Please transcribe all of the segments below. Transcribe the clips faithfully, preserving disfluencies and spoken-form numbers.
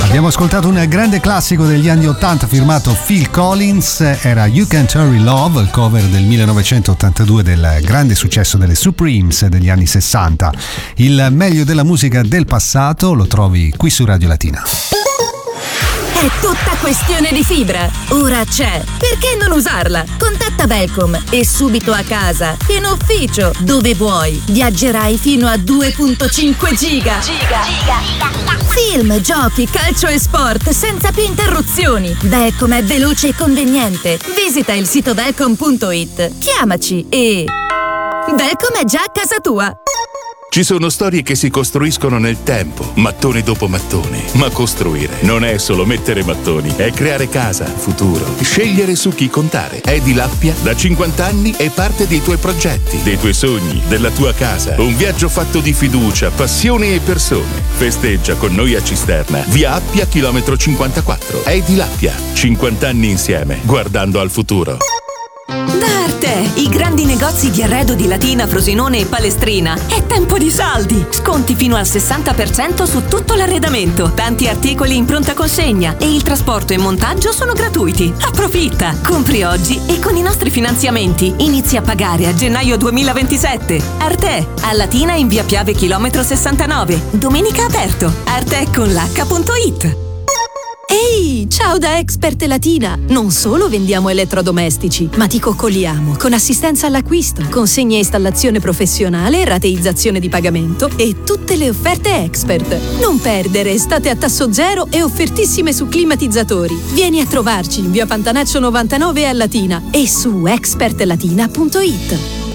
Abbiamo ascoltato un grande classico degli anni ottanta firmato Phil Collins, era You Can't Hurry Love, il cover del millenovecentottantadue del grande successo delle Supremes degli anni sessanta. Il meglio della musica del passato lo trovi qui su Radio Latina. È tutta questione di fibra. Ora c'è. Perché non usarla? Contatta Velcom e subito a casa, in ufficio, dove vuoi. Viaggerai fino a due virgola cinque giga. Giga. Giga. Film, giochi, calcio e sport senza più interruzioni. Velcom è veloce e conveniente. Visita il sito velcom punto it. Chiamaci e... Velcom è già a casa tua. Ci sono storie che si costruiscono nel tempo, mattone dopo mattone. Ma costruire non è solo mettere mattoni, è creare casa, futuro, scegliere su chi contare. Edilappia da cinquanta anni è parte dei tuoi progetti, dei tuoi sogni, della tua casa. Un viaggio fatto di fiducia, passione e persone. Festeggia con noi a Cisterna, via Appia, chilometro cinquantaquattro. Edilappia, cinquanta anni insieme, guardando al futuro. Da Arte, i grandi negozi di arredo di Latina, Frosinone e Palestrina. È tempo di saldi! Sconti fino al sessanta per cento su tutto l'arredamento, tanti articoli in pronta consegna e il trasporto e montaggio sono gratuiti. Approfitta! Compri oggi e con i nostri finanziamenti inizi a pagare a gennaio duemilaventisette. Arte, a Latina in via Piave chilometro sessantanove. Domenica aperto. arte con l'H punto it. Ehi, ciao da Expert Latina! Non solo vendiamo elettrodomestici, ma ti coccoliamo con assistenza all'acquisto, consegna e installazione professionale, rateizzazione di pagamento e tutte le offerte Expert. Non perdere estate a tasso zero e offertissime su climatizzatori. Vieni a trovarci in via Pantanaccio novantanove a Latina e su expert latina punto it.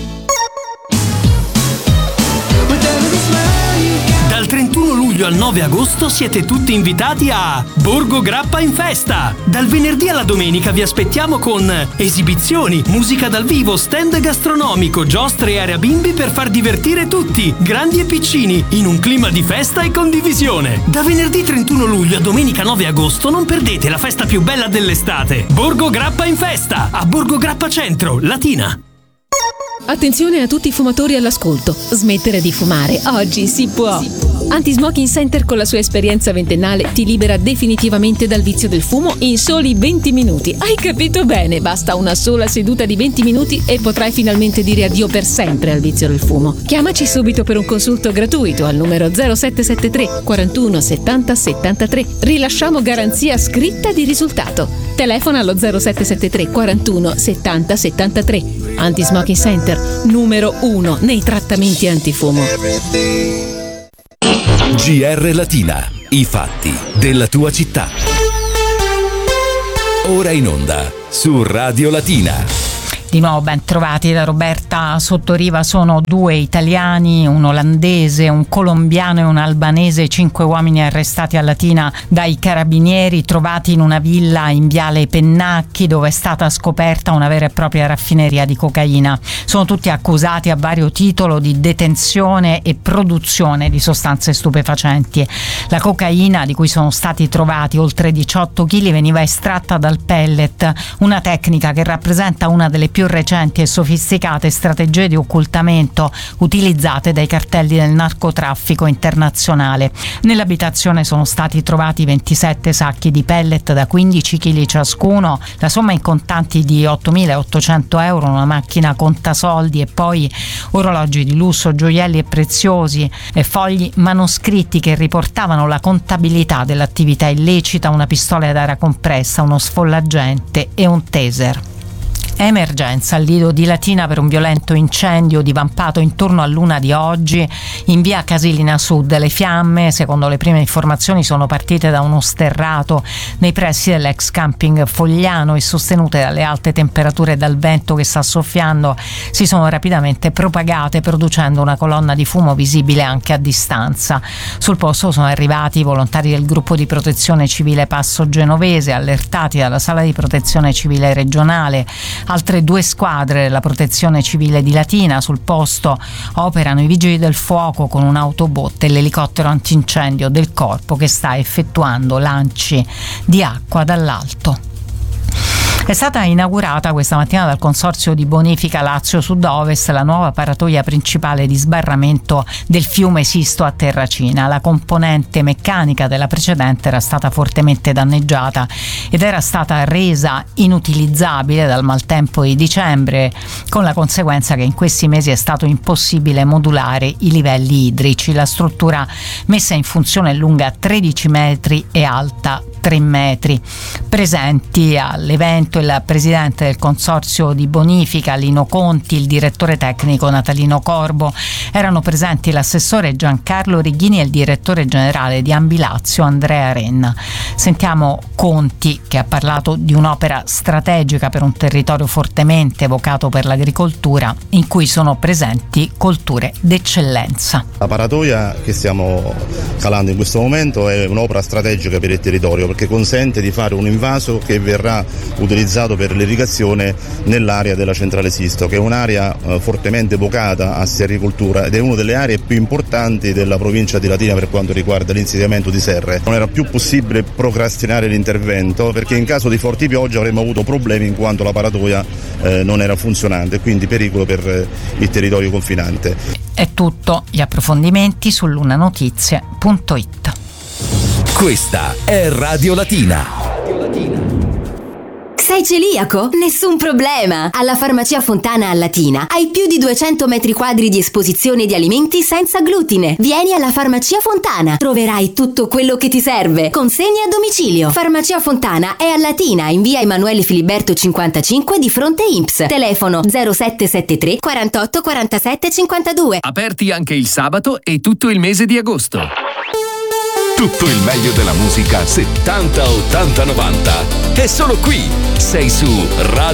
Dal trentuno luglio al nove agosto siete tutti invitati a Borgo Grappa in Festa. Dal venerdì alla domenica vi aspettiamo con esibizioni, musica dal vivo, stand gastronomico, giostre e area bimbi per far divertire tutti, grandi e piccini, in un clima di festa e condivisione. Da venerdì trentuno luglio a domenica nove agosto non perdete la festa più bella dell'estate. Borgo Grappa in Festa, a Borgo Grappa Centro, Latina. Attenzione a tutti i fumatori all'ascolto. Smettere di fumare oggi si può. Anti-Smoking Center con la sua esperienza ventennale ti libera definitivamente dal vizio del fumo in soli venti minuti. Hai capito bene? Basta una sola seduta di venti minuti e potrai finalmente dire addio per sempre al vizio del fumo. Chiamaci subito per un consulto gratuito al numero zero sette sette tre quarantuno settanta settantatré. Rilasciamo garanzia scritta di risultato. Telefona allo zero sette sette tre quarantuno settanta settantatré. Anti-Smoking Center, numero uno nei trattamenti antifumo. G R Latina, i fatti della tua città. Ora in onda su Radio Latina. Di nuovo ben trovati da Roberta Sottoriva. Sono due italiani, un olandese, un colombiano e un albanese, cinque uomini arrestati a Latina dai carabinieri, trovati in una villa in viale Pennacchi dove è stata scoperta una vera e propria raffineria di cocaina. Sono tutti accusati a vario titolo di detenzione e produzione di sostanze stupefacenti. La cocaina, di cui sono stati trovati oltre diciotto chili, veniva estratta dal pellet, una tecnica che rappresenta una delle più recenti e sofisticate strategie di occultamento utilizzate dai cartelli del narcotraffico internazionale. Nell'abitazione sono stati trovati ventisette sacchi di pellet da quindici chili ciascuno, la somma in contanti di ottomilaottocento euro, una macchina contasoldi e poi orologi di lusso, gioielli e preziosi e fogli manoscritti che riportavano la contabilità dell'attività illecita, una pistola ad aria compressa, uno sfollagente e un taser. Emergenza al lido di Latina per un violento incendio divampato intorno a l'una di oggi in via Casilina Sud. Le fiamme, secondo le prime informazioni, sono partite da uno sterrato nei pressi dell'ex camping Fogliano e, sostenute dalle alte temperature e dal vento che sta soffiando, si sono rapidamente propagate producendo una colonna di fumo visibile anche a distanza. Sul posto sono arrivati i volontari del gruppo di protezione civile Passo Genovese, allertati dalla sala di protezione civile regionale. Altre due squadre della protezione civile di Latina. Sul posto operano i vigili del fuoco con un'autobotte e l'elicottero antincendio del corpo che sta effettuando lanci di acqua dall'alto. È stata inaugurata questa mattina dal Consorzio di Bonifica Lazio Sud-Ovest la nuova paratoia principale di sbarramento del fiume Sisto a Terracina. La componente meccanica della precedente era stata fortemente danneggiata ed era stata resa inutilizzabile dal maltempo di dicembre, con la conseguenza che in questi mesi è stato impossibile modulare i livelli idrici. La struttura messa in funzione è lunga tredici metri e alta tre metri. Presenti all'evento il presidente del Consorzio di Bonifica Lino Conti, il direttore tecnico Natalino Corbo. Erano presenti l'assessore Giancarlo Righini e il direttore generale di Ambilazio Andrea Renna. Sentiamo Conti, che ha parlato di un'opera strategica per un territorio fortemente vocato per l'agricoltura, in cui sono presenti colture d'eccellenza. La paratoia che stiamo calando in questo momento è un'opera strategica per il territorio, perché consente di fare un invaso che verrà utilizzato per l'irrigazione nell'area della centrale Sisto, che è un'area eh, fortemente vocata a serricoltura ed è una delle aree più importanti della provincia di Latina per quanto riguarda l'insediamento di serre. Non era più possibile procrastinare l'intervento, perché in caso di forti piogge avremmo avuto problemi in quanto la paratoia eh, non era funzionante, quindi pericolo per eh, il territorio confinante. È tutto, gli approfondimenti su lunanotizie punto it. Questa è Radio Latina. Sei celiaco? Nessun problema! Alla Farmacia Fontana a Latina hai più di duecento metri quadri di esposizione di alimenti senza glutine. Vieni alla Farmacia Fontana, troverai tutto quello che ti serve. Consegne a domicilio. Farmacia Fontana è a Latina, in via Emanuele Filiberto cinquantacinque di fronte I N P S. Telefono zero sette sette tre quarantotto quarantasette cinquantadue. Aperti anche il sabato e tutto il mese di agosto. Tutto il meglio della musica settanta, ottanta, novanta. È solo qui. Sei su Radio